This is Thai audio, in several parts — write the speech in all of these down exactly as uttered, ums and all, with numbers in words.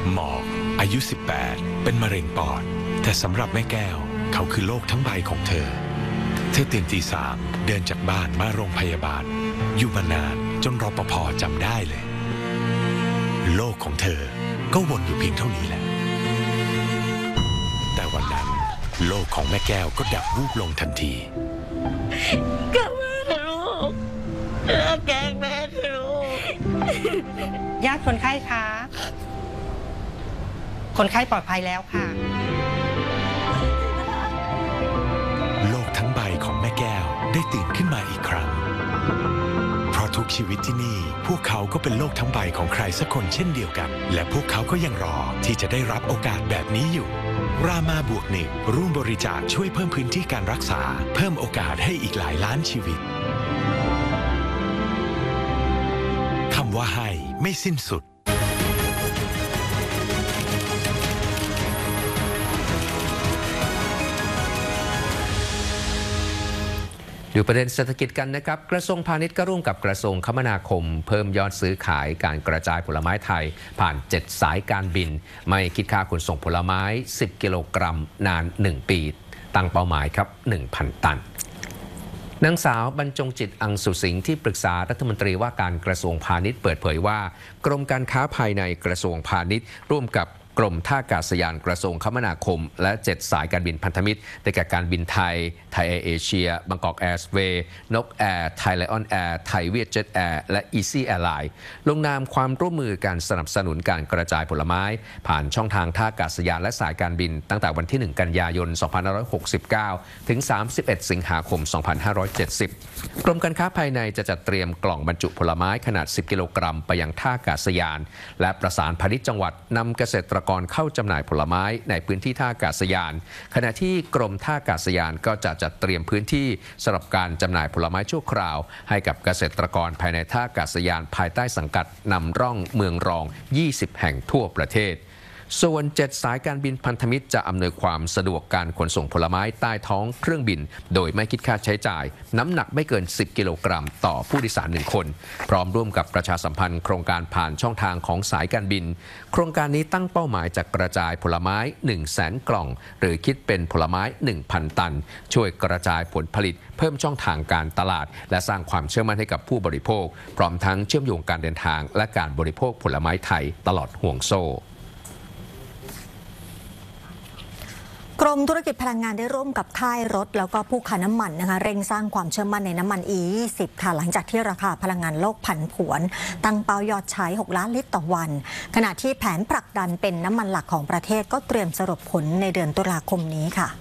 หมอกอายุสิบแปดเป็นมะเร็งปอดแต่สำหรับแม่แก้วเขาคือโลกทั้งใบของเธอเธอตื่นตีสามเดินจากบ้านมาโรงพยาบาลอยู่มานานจนรปภ.จำได้เลยโลกของเธอก็วนอยู่เพียงเท่านี้แหละแต่วันนั้นโลกของแม่แก้วก็ดับวูบลงทันทีกลับมาเถอะลูกเลิกแกล้งแม่เถอะลูกญาติคนไข้คะคนไข้ปลอดภัยแล้วค่ะโลกทั้งใบของแม่แก้วได้ตื่นขึ้นมาอีกครั้งเพราะทุกชีวิตที่นี่พวกเขาก็เป็นโลกทั้งใบของใครสักคนเช่นเดียวกันและพวกเขาก็ยังรอที่จะได้รับโอกาสแบบนี้อยู่รามาบวกหนึ่งร่วมบริจาคช่วยเพิ่มพื้นที่การรักษาเพิ่มโอกาสให้อีกหลายล้านชีวิตคำว่าให้ไม่สิ้นสุดดูประเด็นเศรษฐกิจกันนะครับกระทรวงพาณิชย์ก็ร่วมกับกระทรวงคมนาคมเพิ่มยอดซื้อขายการกระจายผลไม้ไทยผ่านเจ็ดสายการบินไม่คิดค่าขนส่งผลไม้สิบกิโลกรัมนานหนึ่งปีตั้งเป้าหมายครับ หนึ่งพัน ตันนางสาวบรรจงจิตอังสุสิงห์ที่ปรึกษารัฐมนตรีว่าการกระทรวงพาณิชย์เปิดเผยว่ากรมการค้าภายในกระทรวงพาณิชย์ร่วมกับกรมท่าอากาศยานกระทรวงคมนาคมและเจ็ดสายการบินพันธมิตรได้แก่การบินไทยไทยแอร์เอเชียบางกอกแอร์สเวย์นกแอร์ไทยไลออนแอร์ไทยเวียดเจ็ตแอร์และอีซี่แอร์ไลน์ลงนามความร่วมมือการสนับสนุนการกระจายผลไม้ผ่านช่องทางท่าอากาศยานและสายการบินตั้งแต่วันที่หนึ่งกันยายนสองพันห้าร้อยหกสิบเก้าถึงสามสิบเอ็ดสิงหาคมสองพันห้าร้อยเจ็ดสิบกรมการค้าภายในจะจัดเตรียมกล่องบรรจุผลไม้ขนาดสิบกิโลกรัมไปยังท่าอากาศยานและประสานพาณิชย์จังหวัดนำเกษตรกรเข้าจำหน่ายผลไม้ในพื้นที่ท่าอากาศยานขณะที่กรมท่าอากาศยานก็จะจัดเตรียมพื้นที่สำหรับการจำหน่ายผลไม้ชั่วคราวให้กับเกษตรกรภายในท่าอากาศยานภายใต้สังกัดนำร่องเมืองรองยี่สิบแห่งทั่วประเทศส่วนเจ็ดสายการบินพันธมิตรจะอำนวยความสะดวกการขนส่งผลไม้ใต้ท้องเครื่องบินโดยไม่คิดค่าใช้จ่ายน้ำหนักไม่เกินสิบกิโลกรัมต่อผู้โดยสารหนึ่งคนพร้อมร่วมกับประชาสัมพันธ์โครงการผ่านช่องทางของสายการบินโครงการนี้ตั้งเป้าหมายจะกระจายผลไม้ หนึ่งแสน กล่องหรือคิดเป็นผลไม้ หนึ่งพัน ตันช่วยกระจายผลผลิตเพิ่มช่องทางการตลาดและสร้างความเชื่อมั่นให้กับผู้บริโภคพร้อมทั้งเชื่อมโยงการเดินทางและการบริโภคผลไม้ไทยตลอดห่วงโซ่กรมธุรกิจพลังงานได้ร่วมกับค่ายรถแล้วก็ผู้ค้าน้ำมันนะคะเร่งสร้างความเชื่อมั่นในน้ำมัน อี ยี่สิบ ค่ะหลังจากที่ราคาพลังงานโลกผันผวนตั้งเป้ายอดใช้หกล้านลิตรต่อวันขณะที่แผนผลักดันเป็นน้ำมันหลักของประเทศก็เตรียมสรุปผลในเดือนตุลาคมนี้ค่ะ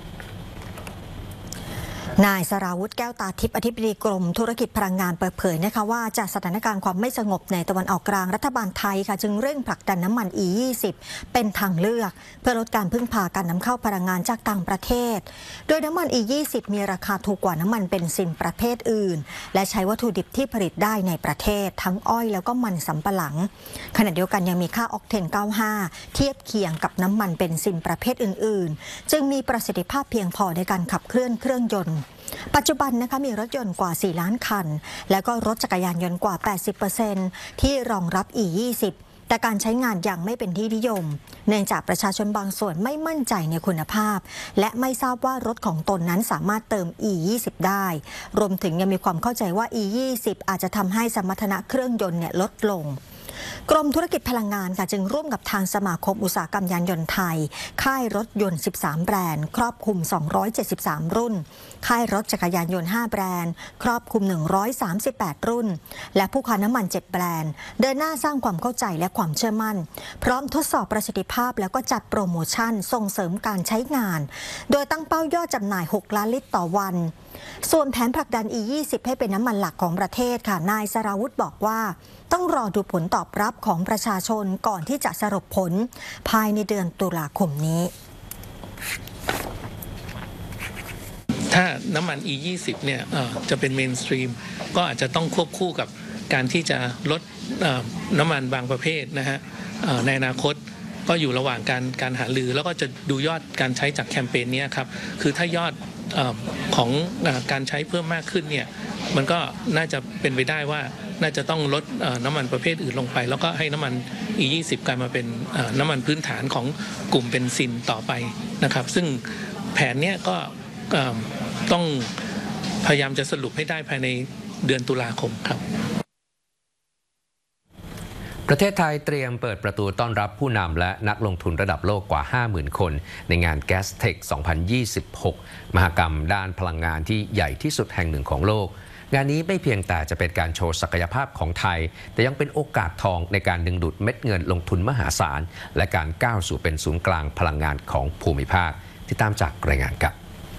นายสราวุธแก้วตาทิพย์อธิบดีกรมธุรกิจพลังงานเปิดเผยนะคะว่าจากสถานการณ์ความไม่สงบในตะวันออกกลางรัฐบาลไทยค่ะจึงเร่งผลักดันน้ำมัน อี ยี่สิบ เป็นทางเลือกเพื่อลดการพึ่งพาการนำเข้าพลังงานจากต่างประเทศโดยน้ำมัน อี ยี่สิบ มีราคาถูกกว่าน้ำมันเบนซินประเภทอื่นและใช้วัตถุดิบที่ผลิตได้ในประเทศทั้งอ้อยแล้วก็มันสำปะหลังขณะเดียวกันยังมีค่าออกเทนเก้าสิบห้าเทียบเคียงกับน้ำมันเบนซินประเภทอื่นๆจึงมีประสิทธิภาพเพียงพอในการขับเคลื่อนเครื่องยนต์ปัจจุบันนะคะมีรถยนต์กว่าสี่ล้านคันแล้วก็รถจักรยานยนต์กว่า แปดสิบเปอร์เซ็นต์ ที่รองรับ อี ยี่สิบ แต่การใช้งานยังไม่เป็นที่นิยมเนื่องจากประชาชนบางส่วนไม่มั่นใจในคุณภาพและไม่ทราบว่ารถของตนนั้นสามารถเติม อี ยี่สิบ ได้รวมถึงยังมีความเข้าใจว่า อี ยี่สิบ อาจจะทำให้สมรรถนะเครื่องยนต์เนี่ยลดลงกรมธุรกิจพลังงานค่ะจึงร่วมกับทางสมาคมอุตสาหกรรมยานยนต์ไทยค่ายรถยนต์สิบสามแบรนด์ครอบคลุมสองร้อยเจ็ดสิบสามรุ่นค่ายรถจักรยานยนต์ห้าแบรนด์ครอบคลุมหนึ่งร้อยสามสิบแปดรุ่นและผู้ค้าน้ำมันเจ็ดแบรนด์เดินหน้าสร้างความเข้าใจและความเชื่อมั่นพร้อมทดสอบประสิทธิภาพแล้วก็จัดโปรโมชั่นส่งเสริมการใช้งานโดยตั้งเป้ายอดจำหน่ายหกล้านลิตรต่อวันส่วนแผนผลักดัน อี ยี่สิบ ให้เป็นน้ำมันหลักของประเทศค่ะนายสราวุธบอกว่าต้องรอดูผลตอบรับของประชาชนก่อนที่จะสรุปผลภายในเดือนตุลาคมนี้ถ้าน้ำมัน อี ยี่สิบ เนี่ยจะเป็นเมนสตรีมก็อาจจะต้องควบคู่กับการที่จะลดน้ำมันบางประเภทนะฮะในอนาคตก็อยู่ระหว่างการการหารือแล้วก็จะดูยอดการใช้จากแคมเปญนี้ครับคือถ้ายอดของการใช้เพิ่มมากขึ้นเนี่ยมันก็น่าจะเป็นไปได้ว่าน่าจะต้องลดน้ำมันประเภทอื่นลงไปแล้วก็ให้น้ำมันอี ยี่สิบ กลายมาเป็นน้ำมันพื้นฐานของกลุ่มเบนซินต่อไปนะครับซึ่งแผนเนี้ยก็ต้องพยายามจะสรุปให้ได้ภายในเดือนตุลาคมครับประเทศไทยเตรียมเปิดประตูต้อนรับผู้นำและนักลงทุนระดับโลกกว่า ห้าหมื่น คนในงาน Gastech สองพันยี่สิบหก มหกรรมด้านพลังงานที่ใหญ่ที่สุดแห่งหนึ่งของโลกงานนี้ไม่เพียงแต่จะเป็นการโชว์ศักยภาพของไทยแต่ยังเป็นโอกาสทองในการดึงดูดเม็ดเงินลงทุนมหาศาลและการก้าวสู่เป็นศูนย์กลางพลังงานของภูมิภาคที่ตามจากรายงานครับ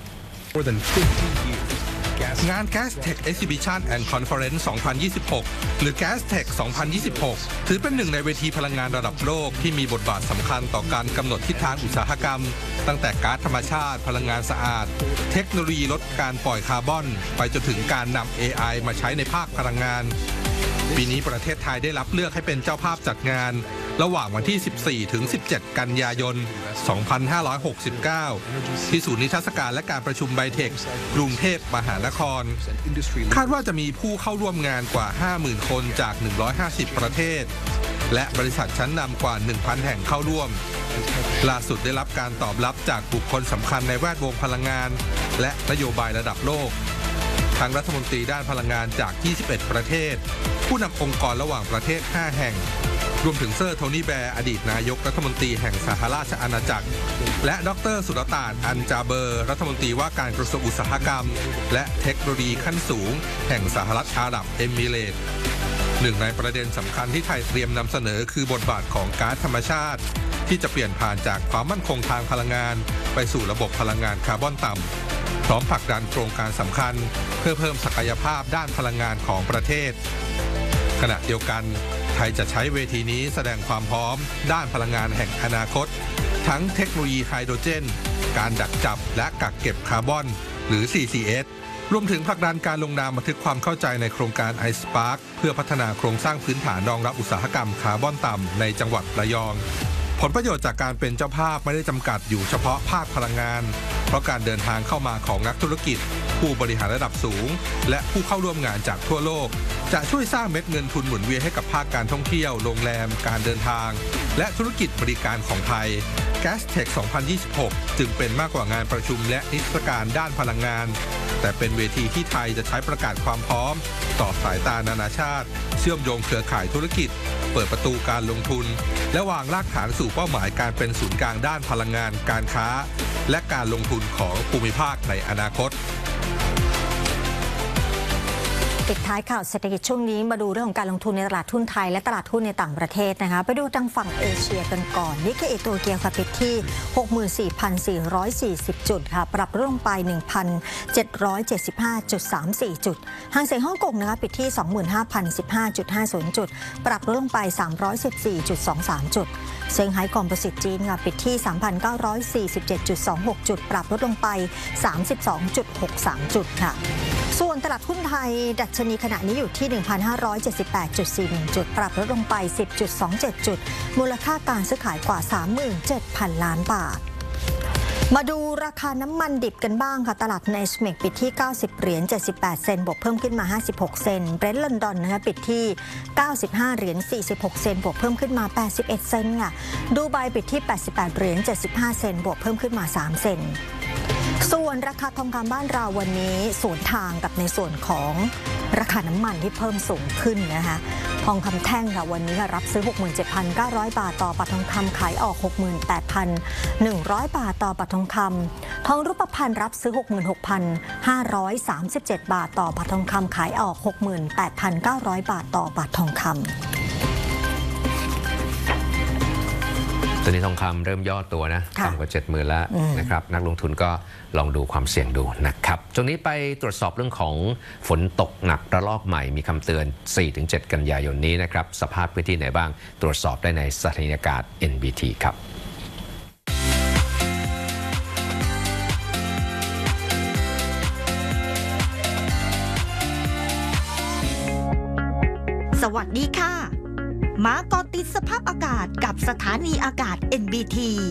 งาน Gastech Exhibition and Conference สองพันยี่สิบหก หรือ Gastech สองพันยี่สิบหก ถือเป็นหนึ่งในเวทีพลังงานระดับโลกที่มีบทบาทสำคัญต่อการกำหนดทิศทางอุตสาหกรรมตั้งแต่ก๊าซธรรมชาติพลังงานสะอาดเทคโนโลยีลดการปล่อยคาร์บอนไปจนถึงการนำ เอ ไอ มาใช้ในภาคพลังงานปีนี้ประเทศไทยได้รับเลือกให้เป็นเจ้าภาพจัดงานระหว่างวันที่ สิบสี่ถึงสิบเจ็ด กันยายน สองพันห้าร้อยหกสิบเก้า ที่ศูนย์นิทรรศการและการประชุมไบเทคกรุงเทพมหานครคาดว่าจะมีผู้เข้าร่วมงานกว่า ห้าหมื่น คนจาก หนึ่งร้อยห้าสิบ ประเทศและบริษัทชั้นนำกว่า หนึ่งพัน แห่งเข้าร่วมล่าสุดได้รับการตอบรับจากบุคคลสำคัญในแวดวงพลังงานและนโยบายระดับโลกทั้งรัฐมนตรีด้านพลังงานจาก ยี่สิบเอ็ด ประเทศผู้นำองค์กรระหว่างประเทศ ห้า แห่งรวมถึงเซอร์โทนี่แบร์อดีตนายกรัฐมนตรีแห่งสหราชอาณาจักรและดรสุลต่านอันจาเบอร์รัฐมนตรีว่าการกระทรวงอุตสาหกรรมและเทคโนโลยีขั้นสูงแห่งสหรัฐอาหรับเอมิเรตส์หนึ่งในประเด็นสำคัญที่ไทยเตรียมนำเสนอคือบทบาทของก๊าซธรรมชาติที่จะเปลี่ยนผ่านจากความมั่นคงทางพลังงานไปสู่ระบบพลังงานคาร์บอนต่ำพร้อมผลักดันโครงการสำคัญเพื่อเพิ่มศักยภาพด้านพลังงานของประเทศขณะเดียวกันไทยจะใช้เวทีนี้แสดงความพร้อมด้านพลังงานแห่งอนาคตทั้งเทคโนโลยีไฮโดรเจนการดักจับและกักเก็บคาร์บอนหรือ ซี ซี เอส รวมถึงผลักดันการลงนามบันทึกความเข้าใจในโครงการ iSpark เพื่อพัฒนาโครงสร้างพื้นฐานรองรับอุตสาหกรรมคาร์บอนต่ำในจังหวัดระยองผลประโยชน์จากการเป็นเจ้าภาพไม่ได้จำกัดอยู่เฉพาะภาคพลังงานเพราะการเดินทางเข้ามาของนักธุรกิจผู้บริหารระดับสูงและผู้เข้าร่วมงานจากทั่วโลกจะช่วยสร้างเม็ดเงินทุนหมุนเวียนให้กับภาคการท่องเที่ยวโรงแรมการเดินทางและธุรกิจบริการของไทย Gastech สองพันยี่สิบหก จึงเป็นมากกว่างานประชุมและนิทรรศการด้านพลังงานแต่เป็นเวทีที่ไทยจะใช้ประกาศความพร้อมต่อสายตานานาชาติเชื่อมโยงเครือข่ายธุรกิจเปิดประตูการลงทุนและวางรากฐานสู่เป้าหมายการเป็นศูนย์กลางด้านพลังงานการค้าและการลงทุนของภูมิภาคในอนาคตปิดท้ายข่าวเศรษฐกิจช่วงนี้มาดูเรื่องของการลงทุนในตลาดหุ้นไทยและตลาดหุ้นในต่างประเทศนะคะไปดูทางฝั่งเอเชียกันก่อนนิกเกอิโตเกียวปิดที่ หกหมื่นสี่พันสี่ร้อยสี่สิบ จุดค่ะปรับลดลงไป หนึ่งพันเจ็ดร้อยเจ็ดสิบห้าจุดสามสี่ จุดหางเส็งฮ่องกงนะคะปิดที่ สองหมื่นห้าพันสิบห้าจุดห้าศูนย์ จุดปรับลดลงไป สามร้อยสิบสี่จุดสองสาม จุดเซี่ยงไฮ้คอมโพสิตจีนค่ะปิดที่ สามพันเก้าร้อยสี่สิบเจ็ดจุดสองหก จุดปรับลดลงไป สามสิบสองจุดหกสาม จุดค่ะส่วนตลาดหุ้นไทยดัชนีขณะนี้อยู่ที่ หนึ่งพันห้าร้อยเจ็ดสิบแปดจุดสี่หนึ่ง จุดปรับลดลงไป สิบจุดสองเจ็ด จุดมูลค่าการซื้อขายกว่า สามหมื่นเจ็ดพัน ล้านบาทมาดูราคาน้ำมันดิบกันบ้างค่ะตลาดเนสเมกปิดที่เก้าสิบเหรียญเจ็ดสิบแปดเซนต์บวกเพิ่มขึ้นมาห้าสิบหกเซนต์เบรนท์ลอนดอนนะคะปิดที่เก้าสิบห้าเหรียญสี่สิบหกเซนต์บวกเพิ่มขึ้นมาแปดสิบเอ็ดเซนต์ค่ะดูไบปิดที่แปดสิบแปดเหรียญเจ็ดสิบห้าเซนต์บวกเพิ่มขึ้นมาสามเซนต์ส่วนราคาทองคำบ้านเราวันนี้สวนทางกับในส่วนของราคาน้ำมันที่เพิ่มสูงขึ้นนะคะทองคำแท่งค่ะวันนี้รับซื้อ หกหมื่นเจ็ดพันเก้าร้อย บาทต่อบาททองคำขายออก หกหมื่นแปดพันหนึ่งร้อย บาทต่อบาททองคำทองรูปพรรณรับซื้อ หกหมื่นหกพันห้าร้อยสามสิบเจ็ด บาทต่อบาททองคำขายออก หกหมื่นแปดพันเก้าร้อย บาทต่อบาททองคำตอนนี้ทองคำเริ่มย่อตัวนะต่ำกว่าเจ็ดหมื่นแล้วนะครับนักลงทุนก็ลองดูความเสี่ยงดูนะครับช่วงนี้ไปตรวจสอบเรื่องของฝนตกหนักระลอกใหม่มีคำเตือน สี่ถึงเจ็ด กันยายนนี้นะครับสภาพพื้นที่ไหนบ้างตรวจสอบได้ในสถานีอากาศ เอ็น บี ที ครับสวัสดีค่ะมาเกาะติดสภาพอากาศกับสถานีอากาศ เอ็น บี ที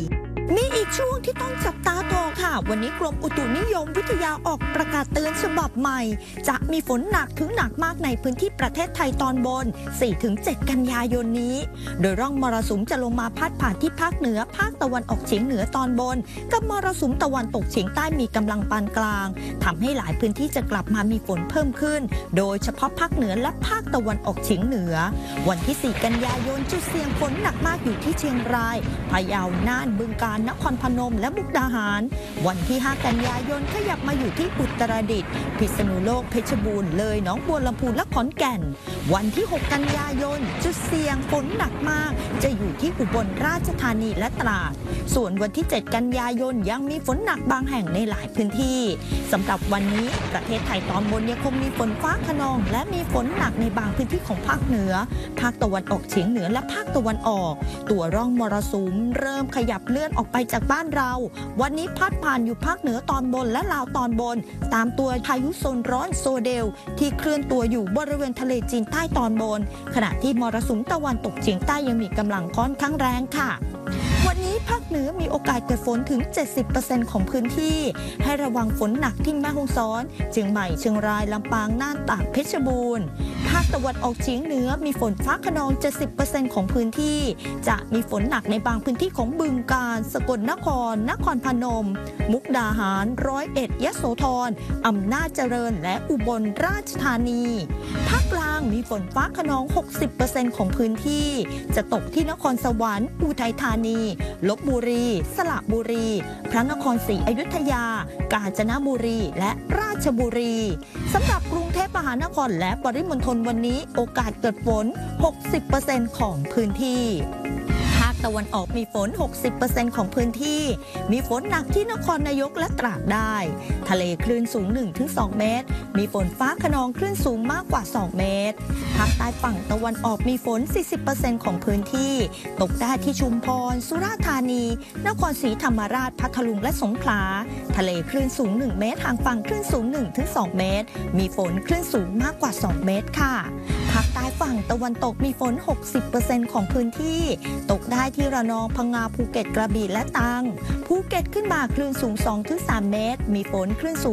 มีอีกช่วงที่ต้องจับตาต่อค่ะ วันนี้กรมอุตุนิยมวิทยาออกประกาศเตือนฉบับใหม่ จะมีฝนหนักถึงหนักมากในพื้นที่ประเทศไทยตอนบน สี่ถึงเจ็ด กันยายนนี้ โดยร่องมรสุมจะลงมาพาดผ่านที่ภาคเหนือภาคตะวันออกเฉียงเหนือตอนบนกับมรสุมตะวันตกเฉียงใต้มีกำลังปานกลางทำให้หลายพื้นที่จะกลับมามีฝนเพิ่มขึ้น โดยเฉพาะภาคเหนือและภาคตะวันออกเฉียงเหนือวันที่ สี่ กันยายนจุดเสี่ยงฝนหนักมากอยู่ที่เชียงรายพะเยาน่านบึงกาฬนครพนมและมุกดาหารวันที่ ห้า กันยายนขยับมาอยู่ที่อุตรดิตถ์พิษณุโลกเพชรบูรณ์เลยหนองบัวลำพูและขอนแก่นวันที่ หก กันยายนจุดเสี่ยงฝนหนักมากจะอยู่ที่อุบลราชธานีและตราดส่วนวันที่ เจ็ด กันยายนยังมีฝนหนักบางแห่งในหลายพื้นที่สำหรับวันนี้ประเทศไทยตอนบนยังคงมีฝนฟ้าคะนองและมีฝนหนักในบางพื้นที่ของภาคเหนือภาคตะวันออกเฉียงเหนือและภาคตะวันออกตัวร่องมรสุมเริ่มขยับเลื่อนออกไปจากบ้านเราวันนี้พัดผ่านอยู่ภาคเหนือตอนบนและลาวตอนบนตามตัวพายุโซนร้อนโซเดลที่เคลื่อนตัวอยู่บริเวณทะเลจีนใต้ตอนบนขณะที่มรสุมตะวันตกเฉียงใต้ยังมีกำลังค่อนข้างแรงค่ะวันนี้ภาคเหนือมีโอกาสเกิดฝนถึง เจ็ดสิบเปอร์เซ็นต์ ของพื้นที่ให้ระวังฝนหนักที่แม่ฮ่องสอนเชียงใหม่เชียงรายลำปางน่านตากเพชรบูรณ์ภาคตะวันออกเฉียงเหนือมีฝนฟ้าคะนอง เจ็ดสิบเปอร์เซ็นต์ ของพื้นที่จะมีฝนหนักในบางพื้นที่ของบึงกาฬสกลนครนครพนมมุกดาหารร้อยเอ็ดยโสธรอำนาจเจริญและอุบลราชธานีภาคกลางมีฝนฟ้าคะนอง หกสิบเปอร์เซ็นต์ ของพื้นที่จะตกที่นครสวรรค์อุทัยธานีลพบุรีสระบุรีพระนครศรีอยุธยากาญจนบุรีและราชบุรีสำหรับกรุงเทพมหานครและปริมณฑลวันนี้โอกาสเกิดฝน หกสิบเปอร์เซ็นต์ ของพื้นที่ภาคตะวันออกมีฝน หกสิบเปอร์เซ็นต์ ของพื้นที่มีฝนหนักที่นครนายกและตราดได้ทะเลคลื่นสูง หนึ่งถึงสอง เมตรมีฝนฟ้าคะนองคลื่นสูงมากกว่าสองเมตรภาคใต้ฝั่งตะวันออกมีฝน สี่สิบเปอร์เซ็นต์ ของพื้นที่ตกได้ที่ชุมพรสุราษฎร์ธานีนครศรีธรรมราชพัทลุงและสงขลาทะเลคลื่นสูง หนึ่ง เมตรทางฝั่งคลื่นสูง หนึ่งถึงสอง เมตรมีฝนคลื่นสูงมากกว่าสองเมตรค่ะภาคใต้ฝั่งตะวันตกมีฝน หกสิบเปอร์เซ็นต์ ของพื้นที่ตกได้ที่ระนองพังงาภูเก็ตกระบี่และตรังภูเก็ตขึ้นมาคลื่นสูง สองถึงสาม เมตรมีฝนคลื่นสูง